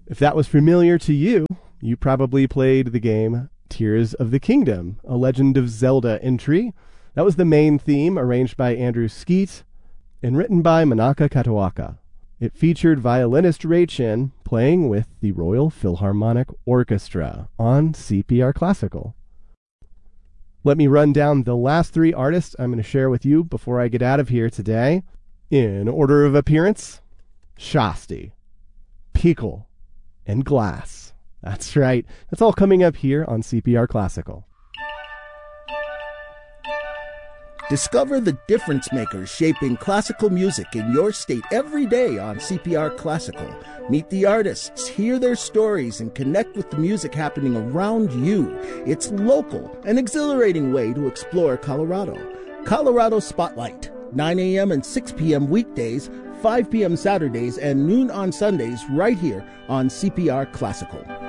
If that was familiar to you, you probably played the game Tears of the Kingdom, a Legend of Zelda entry. That was the main theme, arranged by Andrew Skeet and written by Manaka Kataoka. It featured violinist Ray Chin playing with the Royal Philharmonic Orchestra on CPR Classical. Let me run down the last three artists I'm going to share with you before I get out of here today. In order of appearance, Shasti, Pickle, and Glass. That's right. That's all coming up here on CPR Classical. Discover the difference makers shaping classical music in your state every day on CPR Classical. Meet the artists, hear their stories, and connect with the music happening around you. It's local, an exhilarating way to explore Colorado. Colorado Spotlight, 9 a.m. and 6 p.m. weekdays, 5 p.m. Saturdays, and noon on Sundays right here on CPR Classical.